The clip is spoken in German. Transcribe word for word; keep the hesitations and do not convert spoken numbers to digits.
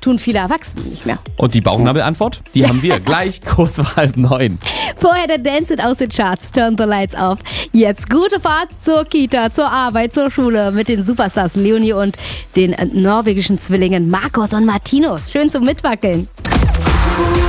tun viele Erwachsene nicht mehr. Und die Bauchnabelantwort? Die haben wir gleich kurz vor halb neun. Vorher der Dance-It aus den Charts, Turn the Lights Off. Jetzt gute Fahrt zur Kita, zur Arbeit, zur Schule mit den Superstars Leonie und den norwegischen Zwillingen Marcos und Martinus. Schön zum Mitwackeln.